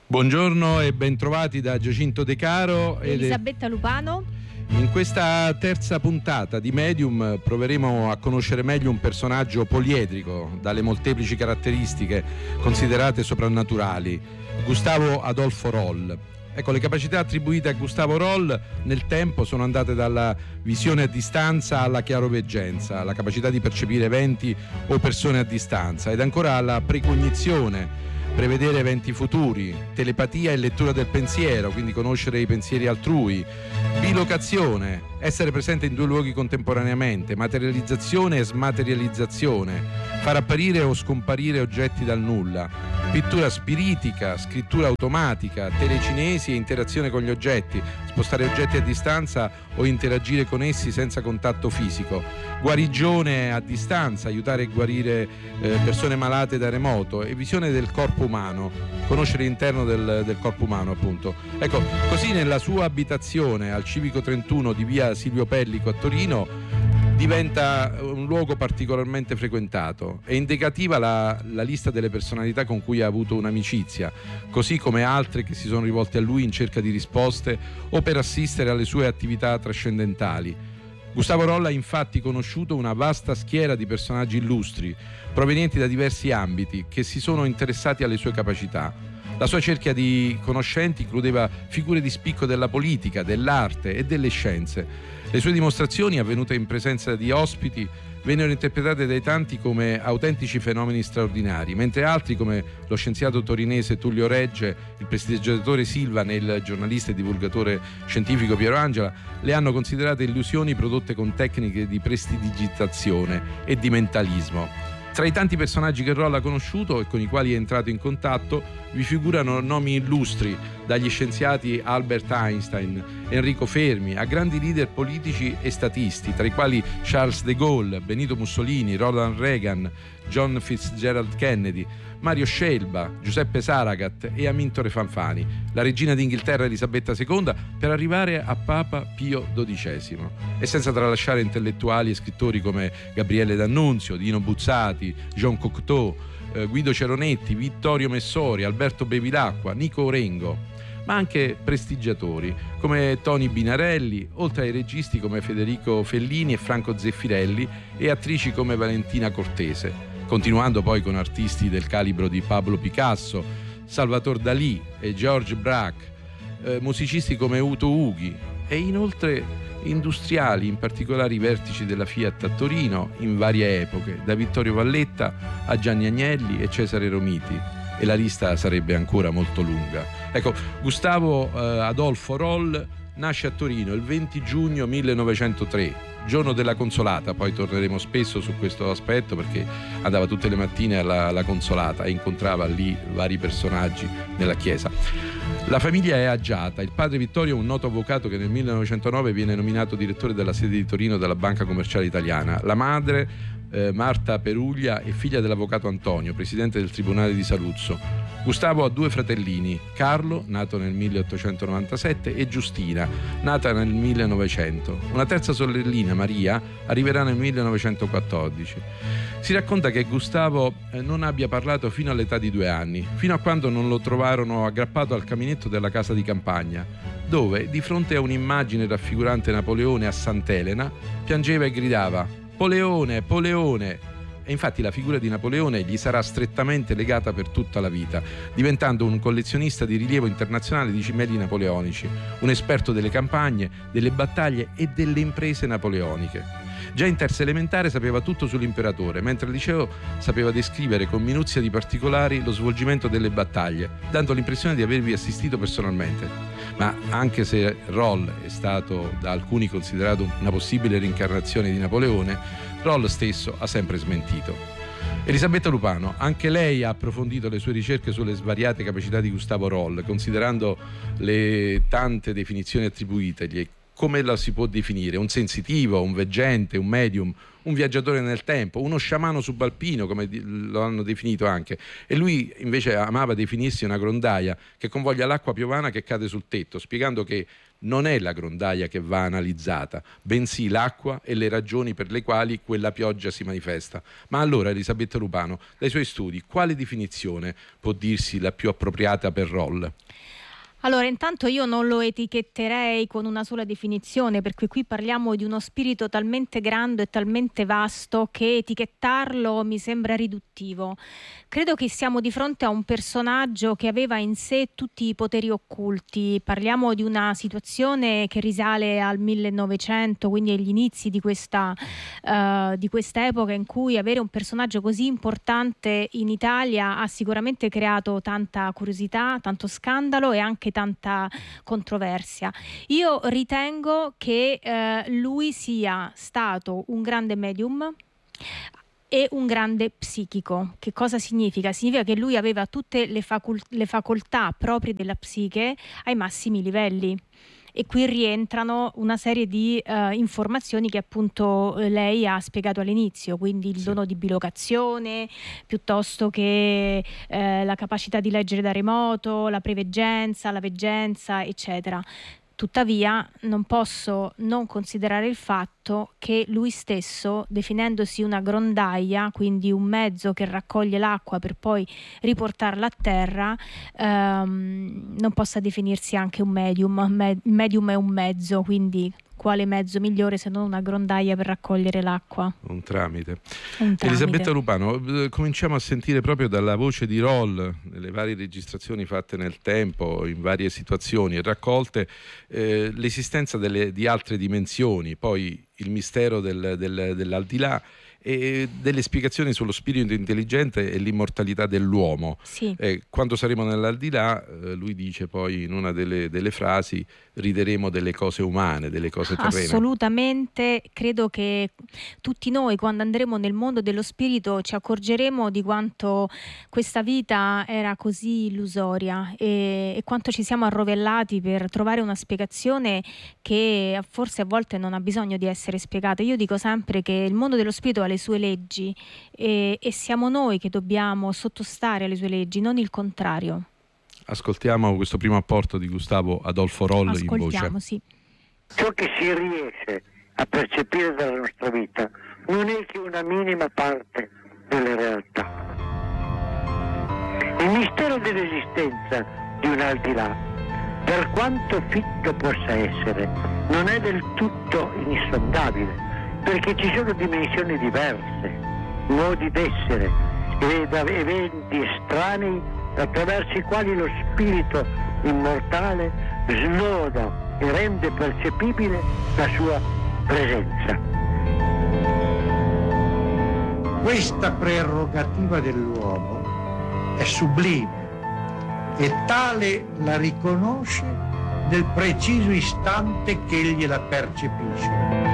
Buongiorno e bentrovati da Giacinto De Caro ed Elisabetta Lupano. In questa terza puntata di Medium proveremo a conoscere meglio un personaggio poliedrico dalle molteplici caratteristiche considerate soprannaturali, Gustavo Adolfo Roll. Ecco, le capacità attribuite a Gustavo Roll nel tempo sono andate dalla visione a distanza alla chiaroveggenza, la capacità di percepire eventi o persone a distanza, ed ancora alla precognizione, prevedere eventi futuri, telepatia e lettura del pensiero, quindi conoscere i pensieri altrui, bilocazione, essere presente in due luoghi contemporaneamente, materializzazione e smaterializzazione, far apparire o scomparire oggetti dal nulla, pittura spiritica, scrittura automatica, telecinesi e interazione con gli oggetti, spostare oggetti a distanza o interagire con essi senza contatto fisico, guarigione a distanza, aiutare e guarire persone malate da remoto, e visione del corpo umano, conoscere l'interno del corpo umano, appunto. Ecco, così nella sua abitazione al Civico 31 di via Silvio Pellico a Torino diventa un luogo particolarmente frequentato. È indicativa la lista delle personalità con cui ha avuto un'amicizia, così come altre che si sono rivolte a lui in cerca di risposte o per assistere alle sue attività trascendentali. Gustavo Roll ha infatti conosciuto una vasta schiera di personaggi illustri, provenienti da diversi ambiti, che si sono interessati alle sue capacità. La sua cerchia di conoscenti includeva figure di spicco della politica, dell'arte e delle scienze. Le sue dimostrazioni, avvenute in presenza di ospiti, vennero interpretate dai tanti come autentici fenomeni straordinari, mentre altri, come lo scienziato torinese Tullio Regge, il prestigiatore Silvan e il giornalista e divulgatore scientifico Piero Angela, le hanno considerate illusioni prodotte con tecniche di prestidigitazione e di mentalismo. Tra i tanti personaggi che Roll ha conosciuto e con i quali è entrato in contatto vi figurano nomi illustri, dagli scienziati Albert Einstein, Enrico Fermi, a grandi leader politici e statisti, tra i quali Charles de Gaulle, Benito Mussolini, Ronald Reagan, John Fitzgerald Kennedy, Mario Scelba, Giuseppe Saragat e Amintore Fanfani, la regina d'Inghilterra Elisabetta II, per arrivare a Papa Pio XII. E senza tralasciare intellettuali e scrittori come Gabriele D'Annunzio, Dino Buzzati, Jean Cocteau, Guido Ceronetti, Vittorio Messori, Alberto Bevilacqua, Nico Orengo, ma anche prestigiatori come Toni Binarelli, oltre ai registi come Federico Fellini e Franco Zeffirelli e attrici come Valentina Cortese, continuando poi con artisti del calibro di Pablo Picasso, Salvatore Dalì e George Braque, musicisti come Uto Ughi e inoltre industriali, in particolare i vertici della Fiat a Torino in varie epoche, da Vittorio Valletta a Gianni Agnelli e Cesare Romiti, e la lista sarebbe ancora molto lunga. Ecco, Gustavo Adolfo Roll nasce a Torino il 20 giugno 1903, giorno della Consolata. Poi torneremo spesso su questo aspetto, perché andava tutte le mattine alla Consolata e incontrava lì vari personaggi nella chiesa. La famiglia è agiata. Il padre Vittorio è un noto avvocato che nel 1909 viene nominato direttore della sede di Torino della Banca Commerciale Italiana. La madre, Marta Peruglia, è figlia dell'avvocato Antonio, presidente del Tribunale di Saluzzo. Gustavo ha due fratellini, Carlo, nato nel 1897, e Giustina, nata nel 1900. Una terza sorellina, Maria, arriverà nel 1914. Si racconta che Gustavo non abbia parlato fino all'età di 2 anni, fino a quando non lo trovarono aggrappato al caminetto della casa di campagna, dove, di fronte a un'immagine raffigurante Napoleone a Sant'Elena, piangeva e gridava «Poleone, Poleone!». E infatti la figura di Napoleone gli sarà strettamente legata per tutta la vita, diventando un collezionista di rilievo internazionale di cimeli napoleonici, un esperto delle campagne, delle battaglie e delle imprese napoleoniche. Già in terza elementare sapeva tutto sull'imperatore, mentre al liceo sapeva descrivere con minuzia di particolari lo svolgimento delle battaglie, dando l'impressione di avervi assistito personalmente. Ma anche se Roll è stato da alcuni considerato una possibile reincarnazione di Napoleone, Roll stesso ha sempre smentito. Elisabetta Lupano, anche lei ha approfondito le sue ricerche sulle svariate capacità di Gustavo Roll, considerando le tante definizioni attribuitegli. Come la si può definire? Un sensitivo, un veggente, un medium, un viaggiatore nel tempo, uno sciamano subalpino, come lo hanno definito anche. E lui invece amava definirsi una grondaia che convoglia l'acqua piovana che cade sul tetto, spiegando che non è la grondaia che va analizzata, bensì l'acqua e le ragioni per le quali quella pioggia si manifesta. Ma allora, Elisabetta Lupano, dai suoi studi, quale definizione può dirsi la più appropriata per Roll? Allora, intanto io non lo etichetterei con una sola definizione, perché qui parliamo di uno spirito talmente grande e talmente vasto che etichettarlo mi sembra riduttivo. Credo che siamo di fronte a un personaggio che aveva in sé tutti i poteri occulti. Parliamo di una situazione che risale al 1900, quindi agli inizi di questa epoca, in cui avere un personaggio così importante in Italia ha sicuramente creato tanta curiosità, tanto scandalo e anche tanta controversia. Io ritengo che lui sia stato un grande medium e un grande psichico. Che cosa significa? Significa che lui aveva tutte le facoltà proprie della psiche ai massimi livelli. E qui rientrano una serie di informazioni che appunto lei ha spiegato all'inizio, quindi il dono di bilocazione, piuttosto che la capacità di leggere da remoto, la preveggenza, la veggenza, eccetera. Tuttavia non posso non considerare il fatto che lui stesso, definendosi una grondaia, quindi un mezzo che raccoglie l'acqua per poi riportarla a terra, non possa definirsi anche un medium. Il medium è un mezzo, quindi quale mezzo migliore se non una grondaia per raccogliere l'acqua? Un tramite. Elisabetta Lupano, cominciamo a sentire proprio dalla voce di Roll, nelle varie registrazioni fatte nel tempo, in varie situazioni e raccolte, l'esistenza di altre dimensioni, poi il mistero dell'aldilà e delle spiegazioni sullo spirito intelligente e l'immortalità dell'uomo. Sì. Quando saremo nell'aldilà, lui dice poi in una delle frasi, rideremo delle cose umane, delle cose terrene. Assolutamente, credo che tutti noi, quando andremo nel mondo dello spirito, ci accorgeremo di quanto questa vita era così illusoria e quanto ci siamo arrovellati per trovare una spiegazione che forse a volte non ha bisogno di essere spiegata. Io dico sempre che il mondo dello spirito ha le sue leggi e siamo noi che dobbiamo sottostare alle sue leggi, non il contrario. Ascoltiamo questo primo apporto di Gustavo Adolfo Roll in voce. Ascoltiamo, sì. Ciò che si riesce a percepire dalla nostra vita non è che una minima parte della realtà. Il mistero dell'esistenza di un al di là, per quanto fitto possa essere, non è del tutto insondabile, perché ci sono dimensioni diverse, modi d'essere ed eventi estranei attraverso i quali lo spirito immortale snoda e rende percepibile la sua presenza. Questa prerogativa dell'uomo è sublime e tale la riconosce nel preciso istante che egli la percepisce.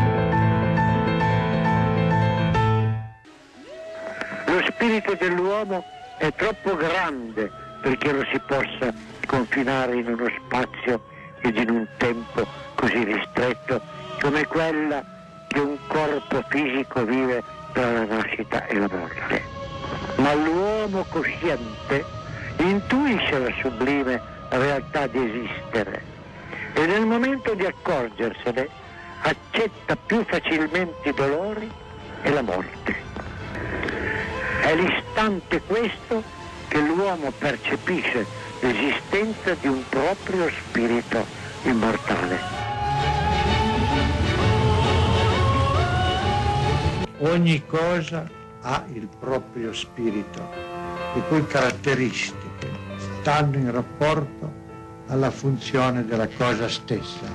Lo spirito dell'uomo è troppo grande perché lo si possa confinare in uno spazio ed in un tempo così ristretto come quella che un corpo fisico vive tra la nascita e la morte. Ma l'uomo cosciente intuisce la sublime realtà di esistere e nel momento di accorgersene accetta più facilmente i dolori e la morte. È l'istante questo che l'uomo percepisce l'esistenza di un proprio spirito immortale. Ogni cosa ha il proprio spirito, le cui caratteristiche stanno in rapporto alla funzione della cosa stessa.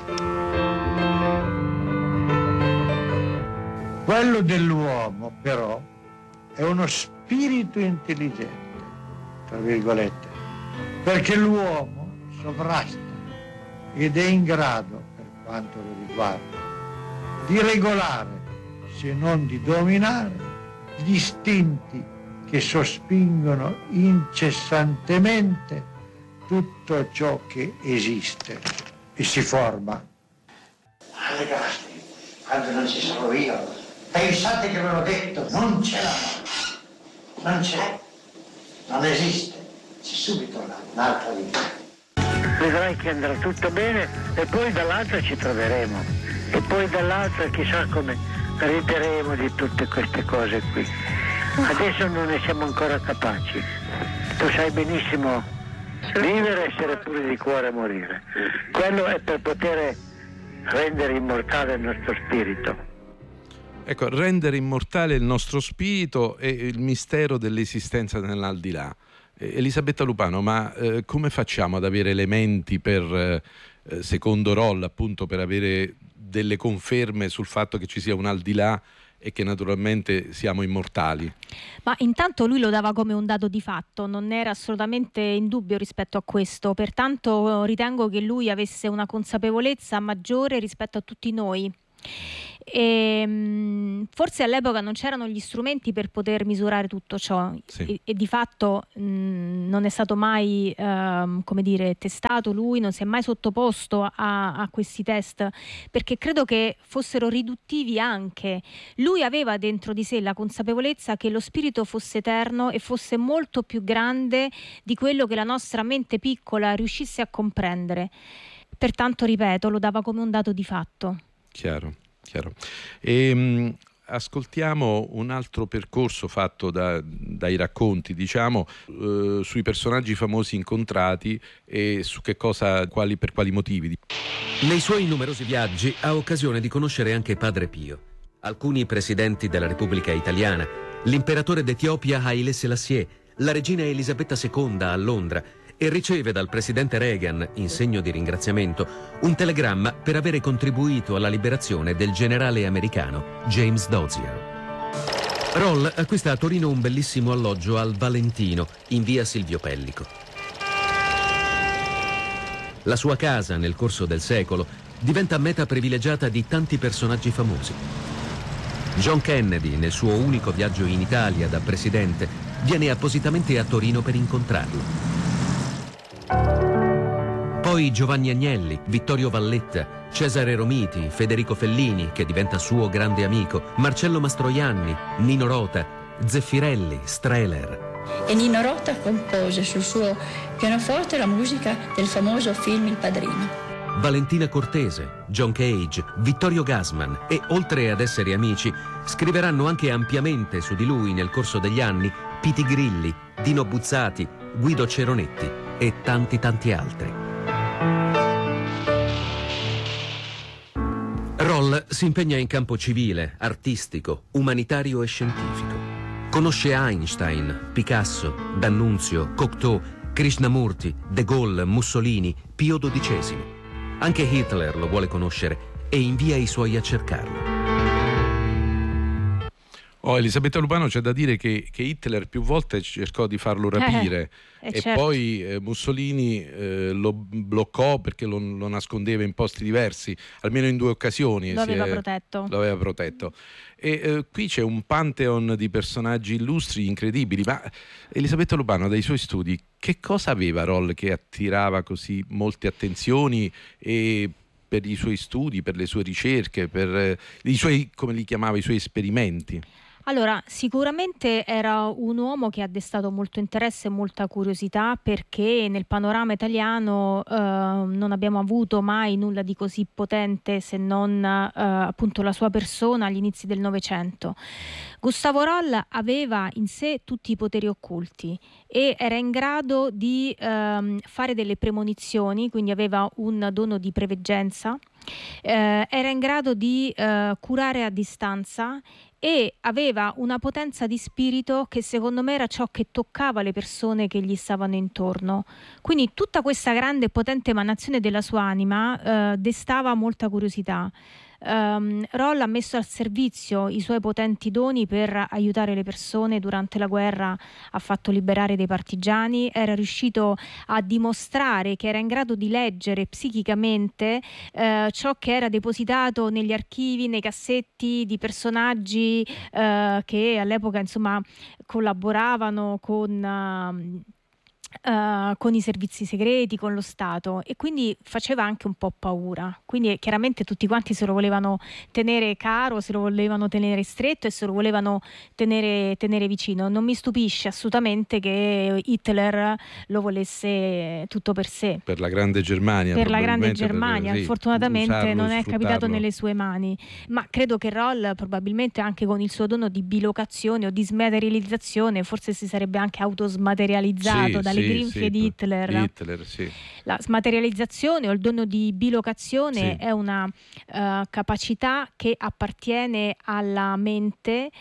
Quello dell'uomo, però, è uno spirito intelligente, tra virgolette, perché l'uomo sovrasta ed è in grado, per quanto lo riguarda, di regolare, se non di dominare, gli istinti che sospingono incessantemente tutto ciò che esiste e si forma. Alle gaste, quando non ci sono io, pensate che ve l'ho detto, non c'è la morte, non c'è, non esiste, c'è subito un'altra vita. vedrai che andrà tutto bene e poi dall'altra ci troveremo e poi dall'altra chissà come rideremo di tutte queste cose qui. Adesso non ne siamo ancora capaci. Tu sai benissimo vivere, essere puri di cuore, morire. Quello è per poter rendere immortale il nostro spirito. Ecco, rendere immortale il nostro spirito e il mistero dell'esistenza nell'aldilà. Elisabetta Lupano, ma come facciamo ad avere elementi per, secondo Roll, appunto, per avere delle conferme sul fatto che ci sia un aldilà e che naturalmente siamo immortali? Ma intanto lui lo dava come un dato di fatto, non era assolutamente in dubbio rispetto a questo, pertanto ritengo che lui avesse una consapevolezza maggiore rispetto a tutti noi. E forse all'epoca non c'erano gli strumenti per poter misurare tutto ciò, sì. e di fatto non è stato mai come dire, testato, lui non si è mai sottoposto a questi test, perché credo che fossero riduttivi anche. Lui aveva dentro di sé la consapevolezza che lo spirito fosse eterno e fosse molto più grande di quello che la nostra mente piccola riuscisse a comprendere, pertanto ripeto, lo dava come un dato di fatto. Chiaro. Ascoltiamo un altro percorso fatto dai racconti, diciamo, sui personaggi famosi incontrati e su che cosa, per quali motivi. Nei suoi numerosi viaggi ha occasione di conoscere anche Padre Pio, alcuni presidenti della Repubblica Italiana, l'imperatore d'Etiopia Haile Selassie, la regina Elisabetta II a Londra, e riceve dal presidente Reagan, in segno di ringraziamento, un telegramma per avere contribuito alla liberazione del generale americano James Dozier. Roll acquista a Torino un bellissimo alloggio al Valentino, in via Silvio Pellico. La sua casa, nel corso del secolo, diventa meta privilegiata di tanti personaggi famosi. John Kennedy, nel suo unico viaggio in Italia da presidente, viene appositamente a Torino per incontrarlo. Poi Giovanni Agnelli, Vittorio Valletta, Cesare Romiti, Federico Fellini, che diventa suo grande amico, Marcello Mastroianni, Nino Rota, Zeffirelli, Strehler. E Nino Rota compose sul suo pianoforte la musica del famoso film Il Padrino. Valentina Cortese, John Cage, Vittorio Gassman e, oltre ad essere amici, scriveranno anche ampiamente su di lui nel corso degli anni Piti Grilli, Dino Buzzati, Guido Ceronetti e tanti altri. Roll si impegna in campo civile, artistico, umanitario e scientifico. Conosce Einstein, Picasso, D'Annunzio, Cocteau, Krishnamurti, De Gaulle, Mussolini, Pio XII. Anche Hitler lo vuole conoscere e invia i suoi a cercarlo. Elisabetta Lupano, c'è da dire che Hitler più volte cercò di farlo rapire e certo. Poi Mussolini lo bloccò perché lo nascondeva in posti diversi, almeno in 2 occasioni. Lo aveva protetto. E qui c'è un pantheon di personaggi illustri incredibili, ma Elisabetta Lupano, dai suoi studi, che cosa aveva Roll che attirava così molte attenzioni e per i suoi studi, per le sue ricerche, per i suoi, come li chiamava, i suoi esperimenti? Allora, sicuramente era un uomo che ha destato molto interesse e molta curiosità, perché nel panorama italiano non abbiamo avuto mai nulla di così potente se non appunto la sua persona agli inizi del Novecento. Gustavo Roll aveva in sé tutti i poteri occulti e era in grado di fare delle premonizioni, quindi aveva un dono di preveggenza, era in grado di curare a distanza e aveva una potenza di spirito che secondo me era ciò che toccava le persone che gli stavano intorno. Quindi tutta questa grande e potente emanazione della sua anima destava molta curiosità. Roll ha messo al servizio i suoi potenti doni per aiutare le persone durante la guerra, ha fatto liberare dei partigiani, era riuscito a dimostrare che era in grado di leggere psichicamente ciò che era depositato negli archivi, nei cassetti di personaggi che all'epoca insomma collaboravano con con i servizi segreti, con lo Stato, e quindi faceva anche un po' paura. Quindi chiaramente tutti quanti se lo volevano tenere caro, se lo volevano tenere stretto e se lo volevano tenere vicino. Non mi stupisce assolutamente che Hitler lo volesse tutto per sé. Per la grande Germania. Per la grande Germania, fortunatamente non è capitato nelle sue mani, ma credo che Roll probabilmente anche con il suo dono di bilocazione o di smaterializzazione forse si sarebbe anche autosmaterializzato dalle grinfie di Hitler. Sì. La smaterializzazione o il dono di bilocazione è una capacità che appartiene alla mente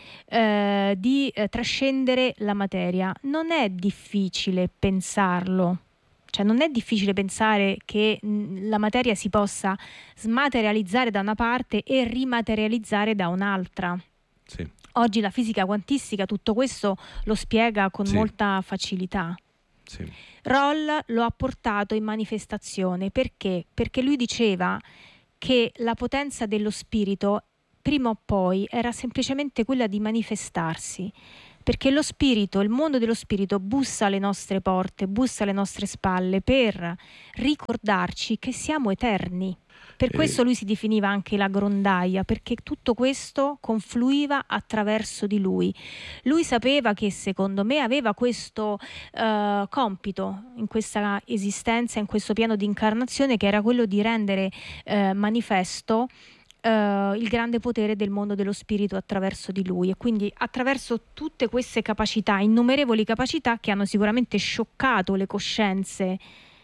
di trascendere la materia. Non è difficile pensarlo. Cioè non è difficile pensare che la materia si possa smaterializzare da una parte e rimaterializzare da un'altra. Sì. Oggi la fisica quantistica tutto questo lo spiega con molta facilità. Sì. Roll lo ha portato in manifestazione perché lui diceva che la potenza dello spirito prima o poi era semplicemente quella di manifestarsi, perché lo spirito, il mondo dello spirito bussa alle nostre porte, bussa alle nostre spalle per ricordarci che siamo eterni. Per questo lui si definiva anche la grondaia, perché tutto questo confluiva attraverso di lui. Lui sapeva che, secondo me, aveva questo compito in questa esistenza, in questo piano di incarnazione, che era quello di rendere manifesto il grande potere del mondo dello spirito attraverso di lui, e quindi attraverso tutte queste capacità, innumerevoli capacità che hanno sicuramente scioccato le coscienze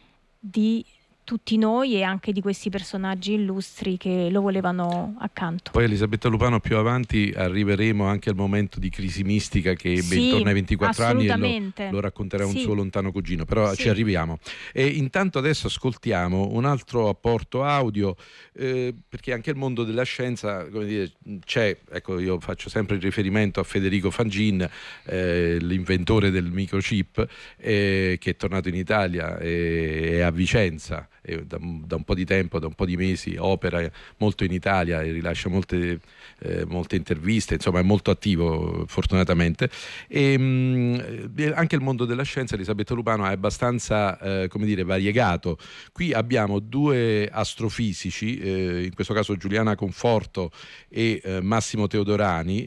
di tutti noi e anche di questi personaggi illustri che lo volevano accanto. Poi Elisabetta Lupano, più avanti arriveremo anche al momento di crisi mistica che ebbe intorno ai 24 anni e lo racconterà un suo lontano cugino, però ci arriviamo. E intanto adesso ascoltiamo un altro apporto audio, perché anche il mondo della scienza, come dire, c'è, ecco, io faccio sempre il riferimento a Federico Fangin, l'inventore del microchip, che è tornato in Italia e a Vicenza. Da un po' di tempo, da un po' di mesi opera molto in Italia e rilascia molte interviste, insomma è molto attivo fortunatamente, e anche il mondo della scienza, Elisabetta Lupano, è abbastanza variegato. Qui abbiamo due astrofisici, in questo caso Giuliana Conforto e Massimo Teodorani,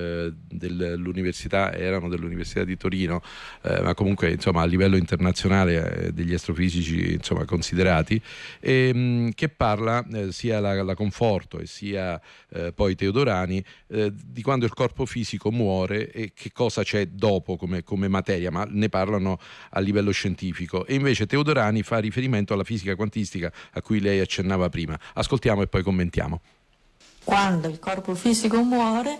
dell'università di Torino, ma comunque insomma a livello internazionale degli astrofisici insomma considerati, che parla sia la Conforto e sia poi Teodorani di quando il corpo fisico muore e che cosa c'è dopo come materia, ma ne parlano a livello scientifico, e invece Teodorani fa riferimento alla fisica quantistica a cui lei accennava prima. Ascoltiamo e poi commentiamo. Quando il corpo fisico muore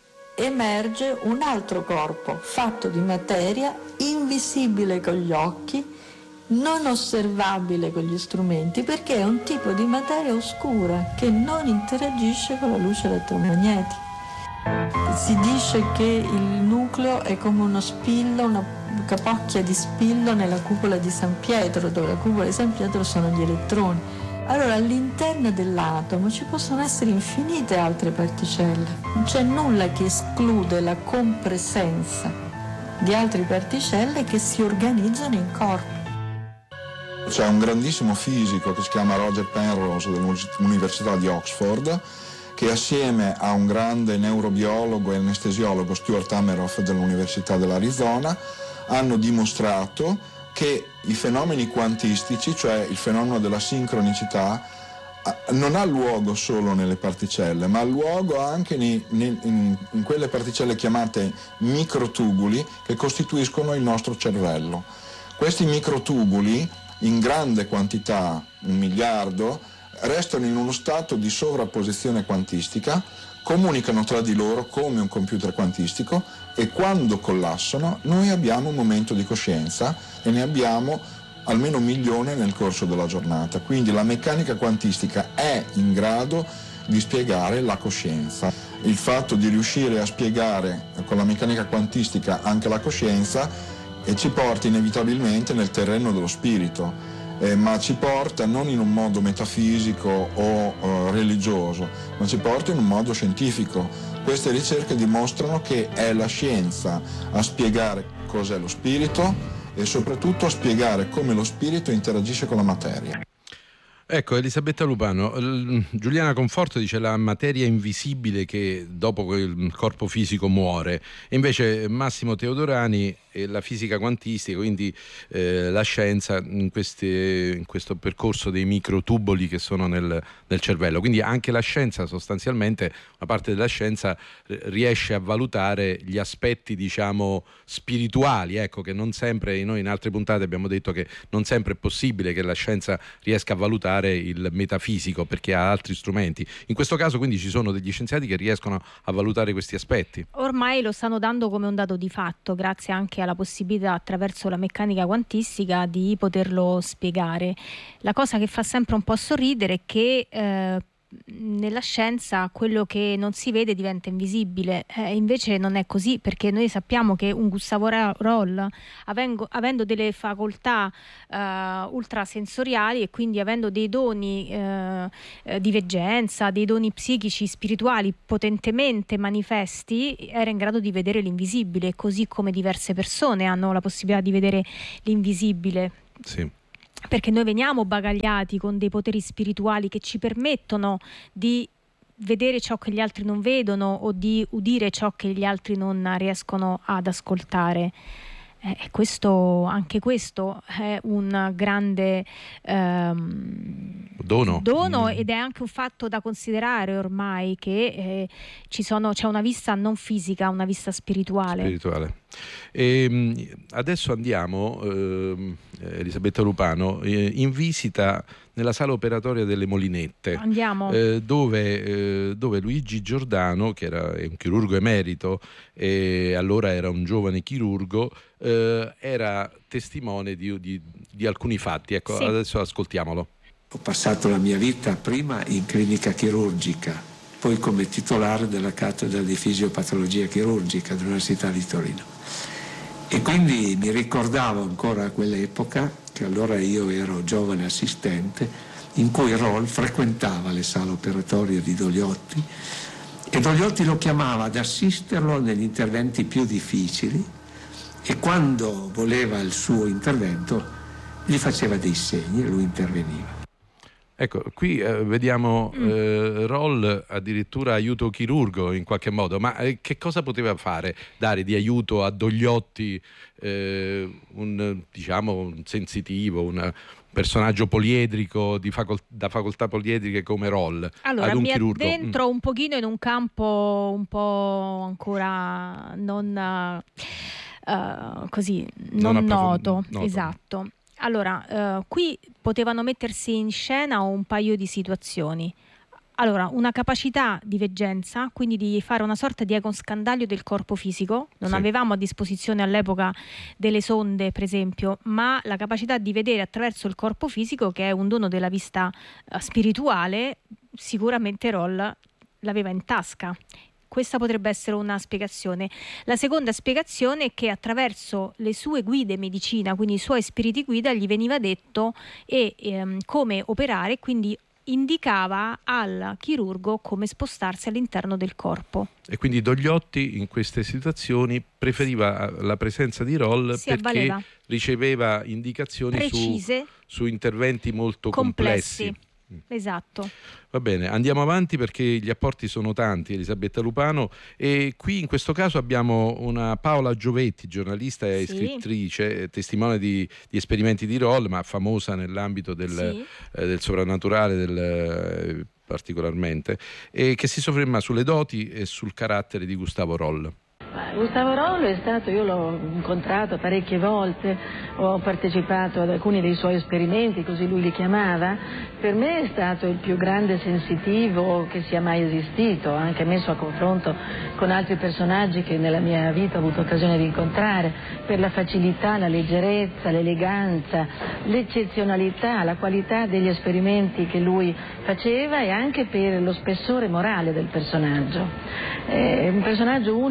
emerge un altro corpo fatto di materia, invisibile con gli occhi, non osservabile con gli strumenti, perché è un tipo di materia oscura che non interagisce con la luce elettromagnetica. Si dice che il nucleo è come uno spillo, una capocchia di spillo nella cupola di San Pietro, dove la cupola di San Pietro sono gli elettroni. Allora all'interno dell'atomo ci possono essere infinite altre particelle, non c'è nulla che esclude la compresenza di altre particelle che si organizzano in corpo. C'è un grandissimo fisico che si chiama Roger Penrose dell'Università di Oxford, che assieme a un grande neurobiologo e anestesiologo, Stuart Hameroff dell'Università dell'Arizona, hanno dimostrato che i fenomeni quantistici, cioè il fenomeno della sincronicità, non ha luogo solo nelle particelle, ma ha luogo anche in quelle particelle chiamate microtubuli che costituiscono il nostro cervello. Questi microtubuli, in grande quantità, 1 miliardo, restano in uno stato di sovrapposizione quantistica, comunicano tra di loro come un computer quantistico, e quando collassano noi abbiamo un momento di coscienza, e ne abbiamo almeno 1 milione nel corso della giornata. Quindi la meccanica quantistica è in grado di spiegare la coscienza. Il fatto di riuscire a spiegare con la meccanica quantistica anche la coscienza ci porta inevitabilmente nel terreno dello spirito, ma ci porta non in un modo metafisico o religioso, ma ci porta in un modo scientifico. Queste ricerche dimostrano che è la scienza a spiegare cos'è lo spirito e soprattutto spiegare come lo spirito interagisce con la materia. Ecco, Elisabetta Lupano, Giuliana Conforto dice la materia invisibile che dopo il corpo fisico muore, e invece Massimo Teodorani la fisica quantistica, quindi la scienza in questo percorso dei microtuboli che sono nel cervello. Quindi anche la scienza, sostanzialmente, una parte della scienza riesce a valutare gli aspetti, diciamo, spirituali, ecco, che non sempre, noi in altre puntate abbiamo detto che non sempre è possibile che la scienza riesca a valutare il metafisico perché ha altri strumenti. In questo caso quindi ci sono degli scienziati che riescono a valutare questi aspetti. Ormai lo stanno dando come un dato di fatto, grazie anche alla possibilità attraverso la meccanica quantistica di poterlo spiegare. La cosa che fa sempre un po' sorridere è che nella scienza quello che non si vede diventa invisibile, invece non è così, perché noi sappiamo che un Gustavo Roll, avendo delle facoltà ultrasensoriali e quindi avendo dei doni di veggenza, dei doni psichici, spirituali potentemente manifesti, era in grado di vedere l'invisibile, così come diverse persone hanno la possibilità di vedere l'invisibile. Sì. Perché noi veniamo bagagliati con dei poteri spirituali che ci permettono di vedere ciò che gli altri non vedono o di udire ciò che gli altri non riescono ad ascoltare. Anche questo è un grande dono ed è anche un fatto da considerare ormai, che c'è una vista non fisica, una vista spirituale. Adesso andiamo, Elisabetta Lupano, in visita nella sala operatoria delle Molinette. Andiamo. Dove Luigi Giordano, che è un chirurgo emerito e allora era un giovane chirurgo, era testimone di alcuni fatti. Ecco, sì. Adesso ascoltiamolo. Ho passato la mia vita prima in clinica chirurgica, poi come titolare della cattedra di fisiopatologia chirurgica dell'Università di Torino. E quindi mi ricordavo ancora a quell'epoca, che allora io ero giovane assistente, in cui Roll frequentava le sale operatorie di Dogliotti e Dogliotti lo chiamava ad assisterlo negli interventi più difficili, e quando voleva il suo intervento gli faceva dei segni e lui interveniva. Ecco, qui vediamo Roll addirittura aiuto chirurgo in qualche modo, ma che cosa poteva fare? Dare di aiuto a Dogliotti, un sensitivo, un personaggio poliedrico da facoltà poliedriche come Roll, allora, ad un chirurgo? Dentro un pochino in un campo un po' ancora non noto. Esatto. Allora, qui potevano mettersi in scena un paio di situazioni. Allora, una capacità di veggenza, quindi di fare una sorta di ecoscandaglio del corpo fisico. Non avevamo a disposizione all'epoca delle sonde, per esempio, ma la capacità di vedere attraverso il corpo fisico, che è un dono della vista spirituale, sicuramente Roll l'aveva in tasca. Questa potrebbe essere una spiegazione. La seconda spiegazione è che attraverso le sue guide medicina, quindi i suoi spiriti guida, gli veniva detto come operare, quindi indicava al chirurgo come spostarsi all'interno del corpo. E quindi Dogliotti in queste situazioni preferiva la presenza di Roll perché riceveva indicazioni precise su interventi molto complessi. Esatto. Va bene, andiamo avanti perché gli apporti sono tanti, Elisabetta Lupano, e qui in questo caso abbiamo una Paola Giovetti, giornalista e scrittrice, testimone di esperimenti di Roll, ma famosa nell'ambito del soprannaturale particolarmente, e che si sofferma sulle doti e sul carattere di Gustavo Roll. Gustavo Roll è stato, io l'ho incontrato parecchie volte, ho partecipato ad alcuni dei suoi esperimenti, così lui li chiamava. Per me è stato il più grande sensitivo che sia mai esistito, anche messo a confronto con altri personaggi che nella mia vita ho avuto occasione di incontrare, per la facilità, la leggerezza, l'eleganza, l'eccezionalità, la qualità degli esperimenti che lui faceva, e anche per lo spessore morale del personaggio. È un personaggio unico, irripetibile,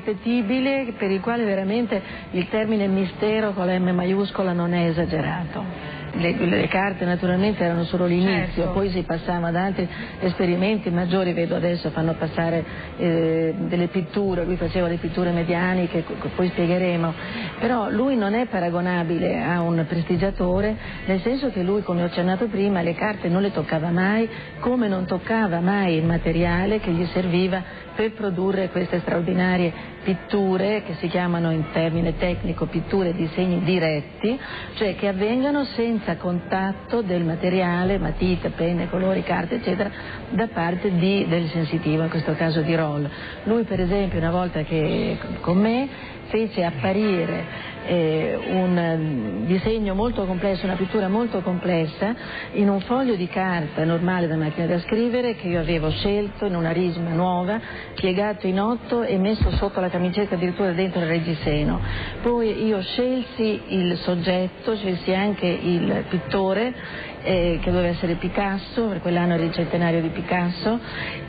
irripetibile, per il quale veramente il termine mistero con la M maiuscola non è esagerato. Le carte naturalmente erano solo l'inizio, certo. Poi si passava ad altri esperimenti maggiori, vedo adesso fanno passare delle pitture, lui faceva le pitture medianiche, poi spiegheremo, però lui non è paragonabile a un prestigiatore, nel senso che lui, come ho accennato prima, le carte non le toccava mai, come non toccava mai il materiale che gli serviva per produrre queste straordinarie pitture che si chiamano in termine tecnico pitture e disegni diretti, cioè che avvengano senza contatto del materiale, matite, penne, colori, carte eccetera, da parte del sensitivo, in questo caso di Roll. Lui per esempio una volta che con me fece apparire un disegno molto complesso, una pittura molto complessa in un foglio di carta normale da macchina da scrivere che io avevo scelto in una risma nuova, piegato in 8 e messo sotto la camicetta addirittura dentro il reggiseno. Poi io scelsi il soggetto, scelsi anche il pittore che doveva essere Picasso, per quell'anno era il centenario di Picasso,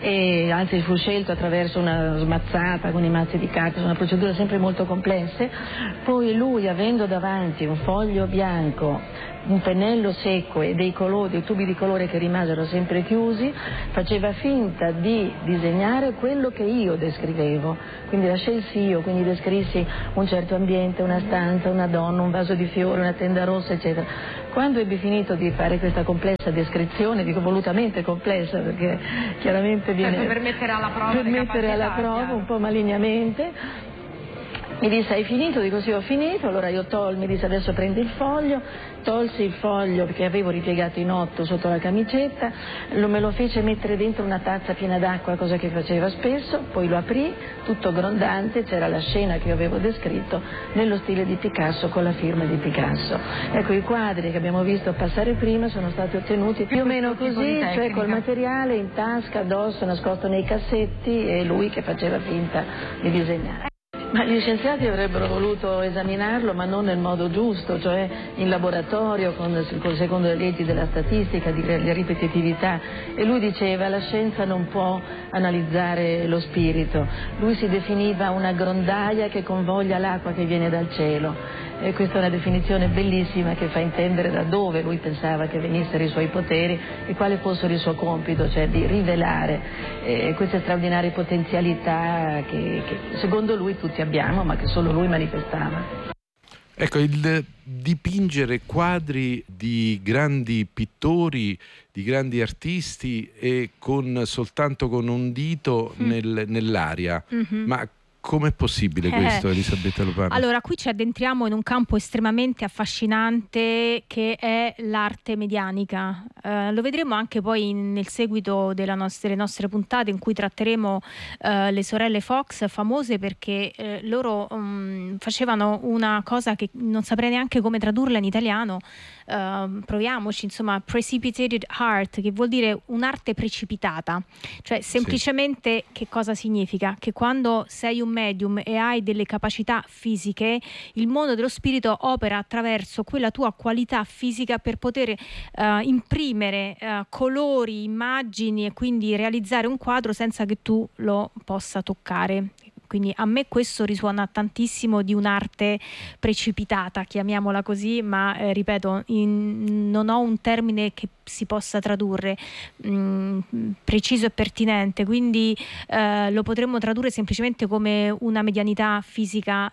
e anzi fu scelto attraverso una smazzata con i mazzi di carte, una procedura sempre molto complesse. Poi lui, avendo davanti un foglio bianco, un pennello secco e dei tubi di colore che rimasero sempre chiusi, faceva finta di disegnare quello che io descrivevo, quindi la scelsi io, quindi descrissi un certo ambiente, una stanza, una donna, un vaso di fiori, una tenda rossa eccetera. Quando ebbi finito di fare questa complessa descrizione, dico volutamente complessa perché chiaramente viene per mettere alla prova, per mettere alla prova un po' malignamente, mi disse hai finito? Dico sì, ho finito. Allora io mi disse adesso prendi il foglio, tolsi il foglio che avevo ripiegato in 8 sotto la camicetta, me lo fece mettere dentro una tazza piena d'acqua, cosa che faceva spesso, poi lo aprì tutto grondante, c'era la scena che io avevo descritto nello stile di Picasso con la firma di Picasso. Ecco, i quadri che abbiamo visto passare prima sono stati ottenuti più o meno così, cioè col materiale in tasca, addosso, nascosto nei cassetti e lui che faceva finta di disegnare. Ma gli scienziati avrebbero voluto esaminarlo, ma non nel modo giusto, cioè in laboratorio, secondo le leggi della statistica, di ripetitività. E lui diceva la scienza non può analizzare lo spirito. Lui si definiva una grondaia che convoglia l'acqua che viene dal cielo. E questa è una definizione bellissima che fa intendere da dove lui pensava che venissero i suoi poteri e quale fosse il suo compito, cioè di rivelare queste straordinarie potenzialità che secondo lui tutti abbiamo, ma che solo lui manifestava. Ecco, il dipingere quadri di grandi pittori, di grandi artisti e soltanto con un dito nell'aria, ma com'è possibile questo, Elisabetta Lopano? Allora, qui ci addentriamo in un campo estremamente affascinante che è l'arte medianica. Lo vedremo anche poi nel seguito delle nostre puntate in cui tratteremo le sorelle Fox, famose perché loro facevano una cosa che non saprei neanche come tradurla in italiano. Proviamoci, insomma, precipitated art, che vuol dire un'arte precipitata, cioè semplicemente che cosa significa? Che quando sei un medium e hai delle capacità fisiche, il mondo dello spirito opera attraverso quella tua qualità fisica per poter imprimere colori, immagini e quindi realizzare un quadro senza che tu lo possa toccare. Quindi a me questo risuona tantissimo di un'arte precipitata, chiamiamola così, ma ripeto, non ho un termine che si possa tradurre preciso e pertinente, quindi lo potremmo tradurre semplicemente come una medianità fisica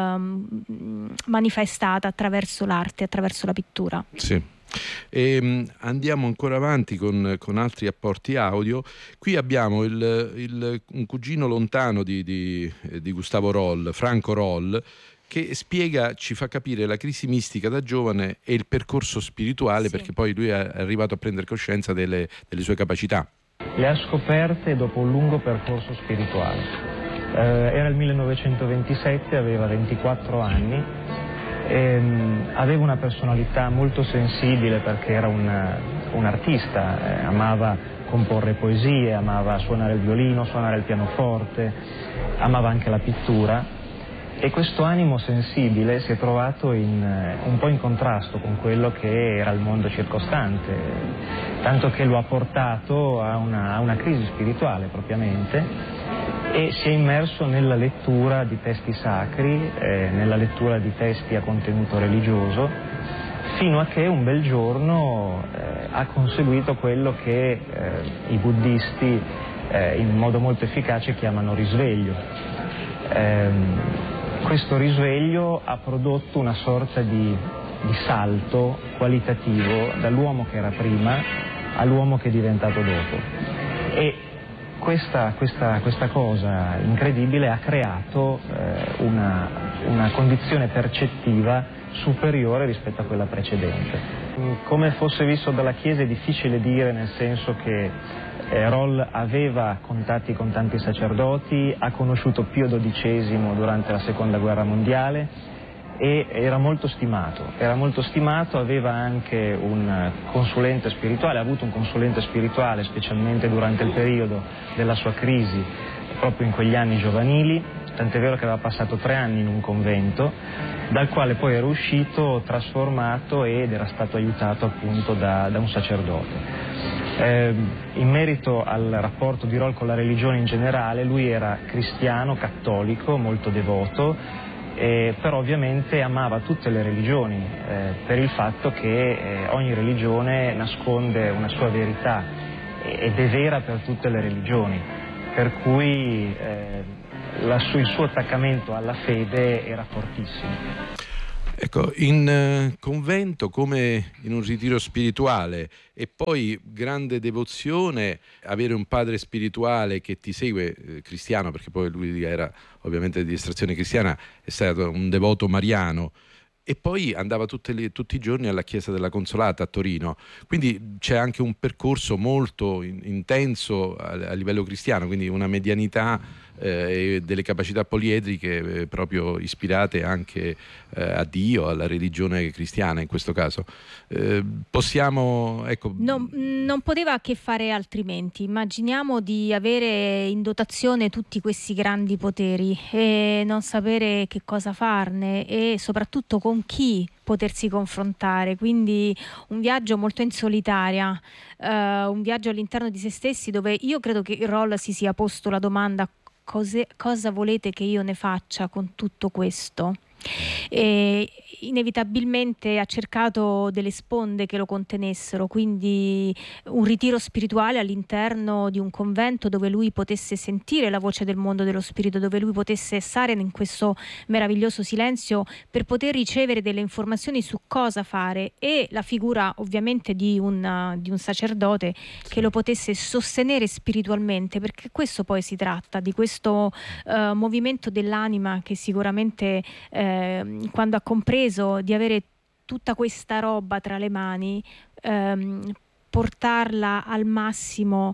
manifestata attraverso l'arte, attraverso la pittura. Sì. E andiamo ancora avanti con altri apporti audio. Qui abbiamo un cugino lontano di Gustavo Roll, Franco Roll, che ci fa capire la crisi mistica da giovane e il percorso spirituale, perché poi lui è arrivato a prendere coscienza delle sue capacità. Le ha scoperte dopo un lungo percorso spirituale. Era il 1927, aveva 24 anni. Aveva una personalità molto sensibile perché era un artista, amava comporre poesie, amava suonare il violino, suonare il pianoforte, amava anche la pittura, e questo animo sensibile si è trovato un po' in contrasto con quello che era il mondo circostante, tanto che lo ha portato a una crisi spirituale propriamente, e si è immerso nella lettura di testi sacri, nella lettura di testi a contenuto religioso, fino a che un bel giorno ha conseguito quello che i buddisti in modo molto efficace chiamano risveglio. Questo risveglio ha prodotto una sorta di salto qualitativo dall'uomo che era prima all'uomo che è diventato dopo, e questa cosa incredibile ha creato una condizione percettiva superiore rispetto a quella precedente. Come fosse visto dalla Chiesa è difficile dire, nel senso che Roll aveva contatti con tanti sacerdoti, ha conosciuto Pio XII durante la Seconda Guerra Mondiale e era molto stimato, aveva anche un consulente spirituale, ha avuto un consulente spirituale specialmente durante il periodo della sua crisi, proprio in quegli anni giovanili, tant'è vero che aveva passato 3 anni in un convento, dal quale poi era uscito trasformato ed era stato aiutato appunto da un sacerdote. In merito al rapporto di Roll con la religione in generale, lui era cristiano, cattolico, molto devoto, però ovviamente amava tutte le religioni per il fatto che ogni religione nasconde una sua verità ed è vera per tutte le religioni, per cui il suo attaccamento alla fede era fortissimo. Ecco, in convento come in un ritiro spirituale e poi grande devozione, avere un padre spirituale che ti segue, cristiano, perché poi lui era ovviamente di estrazione cristiana, è stato un devoto mariano, e poi andava tutti i giorni alla chiesa della Consolata a Torino, quindi c'è anche un percorso molto intenso a livello cristiano, quindi una medianità e delle capacità poliedriche proprio ispirate anche a Dio, alla religione cristiana in questo caso. Possiamo, ecco... Non poteva che fare altrimenti. Immaginiamo di avere in dotazione tutti questi grandi poteri e non sapere che cosa farne e soprattutto con chi potersi confrontare, quindi un viaggio molto in solitaria, un viaggio all'interno di se stessi, dove io credo che Roll si sia posto la domanda: cosa volete che io ne faccia con tutto questo? E inevitabilmente ha cercato delle sponde che lo contenessero, quindi un ritiro spirituale all'interno di un convento dove lui potesse sentire la voce del mondo dello spirito, dove lui potesse stare in questo meraviglioso silenzio per poter ricevere delle informazioni su cosa fare, e la figura ovviamente di un sacerdote che lo potesse sostenere spiritualmente, perché questo poi si tratta, di questo movimento dell'anima che sicuramente quando ha compreso di avere tutta questa roba tra le mani, portarla al massimo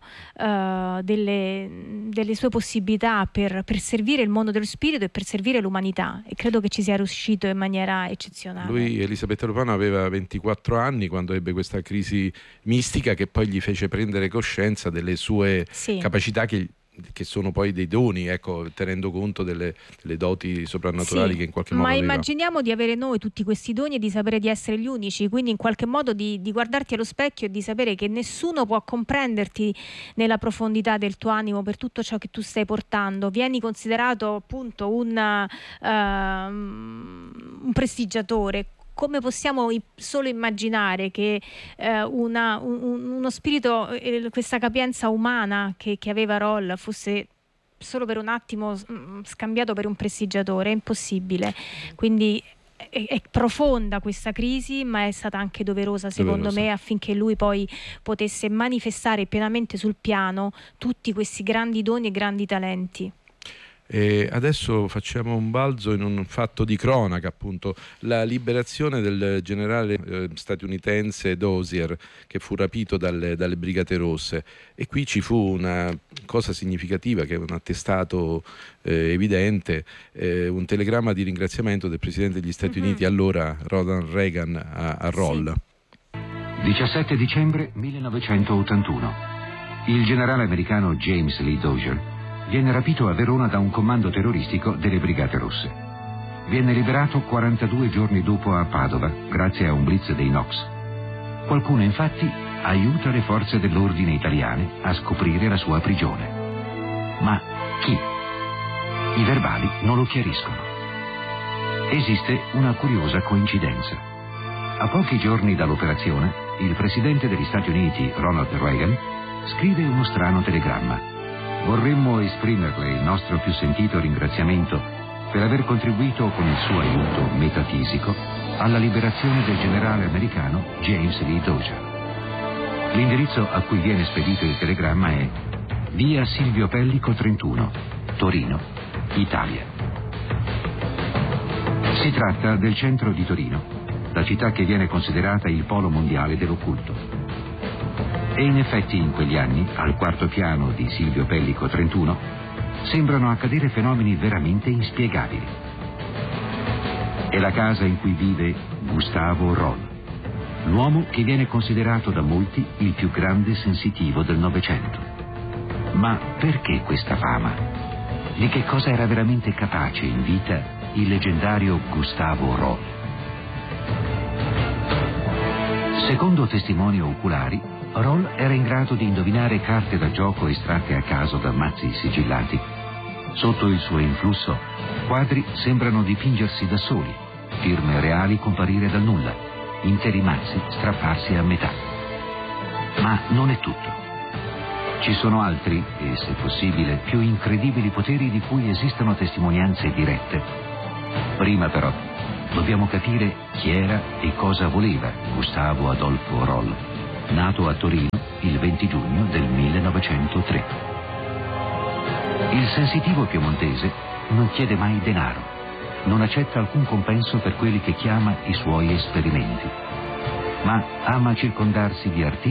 delle sue possibilità per servire il mondo dello spirito e per servire l'umanità, e credo che ci sia riuscito in maniera eccezionale. Lui, Elisabetta Lupano, aveva 24 anni quando ebbe questa crisi mistica che poi gli fece prendere coscienza delle sue capacità che sono poi dei doni, ecco, tenendo conto delle doti soprannaturali che in qualche modo immaginiamo di avere noi tutti questi doni e di sapere di essere gli unici, quindi in qualche modo di guardarti allo specchio e di sapere che nessuno può comprenderti nella profondità del tuo animo per tutto ciò che tu stai portando. Vieni considerato appunto un prestigiatore. Come possiamo solo immaginare che uno spirito, questa capienza umana che aveva Roll, fosse solo per un attimo scambiato per un prestigiatore? È impossibile. Quindi è profonda questa crisi, ma è stata anche doverosa secondo me, affinché lui poi potesse manifestare pienamente sul piano tutti questi grandi doni e grandi talenti. E adesso facciamo un balzo in un fatto di cronaca, appunto la liberazione del generale statunitense Dozier, che fu rapito dalle Brigate Rosse, e qui ci fu una cosa significativa, che è un attestato evidente, un telegramma di ringraziamento del presidente degli Stati Uniti allora, Ronald Reagan, a Roll. 17 dicembre 1981. Il generale americano James Lee Dozier viene rapito a Verona da un comando terroristico delle Brigate Rosse. Viene liberato 42 giorni dopo a Padova, grazie a un blitz dei NOX. Qualcuno infatti aiuta le forze dell'ordine italiane a scoprire la sua prigione. Ma chi? I verbali non lo chiariscono. Esiste una curiosa coincidenza. A pochi giorni dall'operazione, il presidente degli Stati Uniti, Ronald Reagan, scrive uno strano telegramma. Vorremmo esprimerle il nostro più sentito ringraziamento per aver contribuito con il suo aiuto metafisico alla liberazione del generale americano James Lee Dozier. L'indirizzo a cui viene spedito il telegramma è via Silvio Pellico 31, Torino, Italia. Si tratta del centro di Torino, la città che viene considerata il polo mondiale dell'occulto. E in effetti in quegli anni, al quarto piano di Silvio Pellico 31, sembrano accadere fenomeni veramente inspiegabili. È la casa in cui vive Gustavo Roll, l'uomo che viene considerato da molti il più grande sensitivo del Novecento. Ma perché questa fama? Di che cosa era veramente capace in vita il leggendario Gustavo Roll? Secondo testimoni oculari, Roll era in grado di indovinare carte da gioco estratte a caso da mazzi sigillati. Sotto il suo influsso, quadri sembrano dipingersi da soli, firme reali comparire dal nulla, interi mazzi strapparsi a metà. Ma non è tutto. Ci sono altri, e se possibile, più incredibili poteri di cui esistono testimonianze dirette. Prima però, dobbiamo capire chi era e cosa voleva Gustavo Adolfo Roll, nato a Torino il 20 giugno del 1903. Il sensitivo piemontese non chiede mai denaro, non accetta alcun compenso per quelli che chiama i suoi esperimenti, ma ama circondarsi di artisti